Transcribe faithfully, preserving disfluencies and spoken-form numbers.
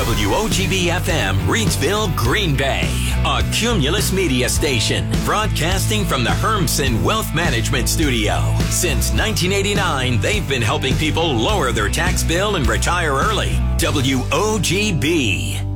W O G B F M, Reidsville, Green Bay, a Cumulus Media station, broadcasting from the Hermsen Wealth Management Studio. Since nineteen eighty-nine, they've been helping people lower their tax bill and retire early. W O G B.